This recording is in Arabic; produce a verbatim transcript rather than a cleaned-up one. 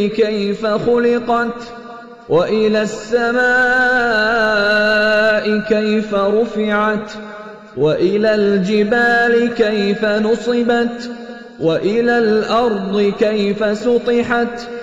كيف خلقت وإلى السماء كيف رفعت وإلى الجبال كيف نصبت وإلى الأرض كيف سطحت